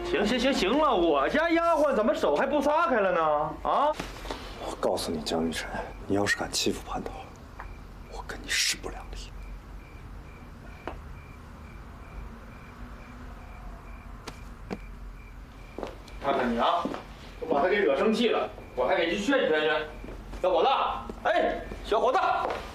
行了，我家丫鬟怎么手还不撒开了呢？啊！ 我告诉你，江玉晨，你要是敢欺负蟠桃，我跟你势不两立。 看看你啊，都把他给惹生气了，我还得去劝劝。小伙子，哎，小伙子，